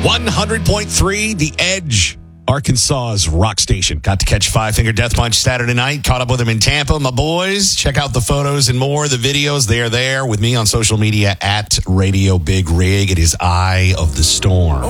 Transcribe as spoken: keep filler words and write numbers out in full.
one hundred point three, The Edge, Arkansas's rock station. Got to catch Five Finger Death Punch Saturday night. Caught up with them in Tampa, my boys. Check out the photos and more, the videos. They are there with me on social media at Radio Big Rig. It is Eye of the Storm.